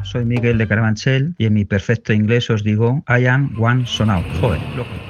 soy Miguel de Carabanchel y en mi perfecto inglés os digo I am one son out. Joder, loco.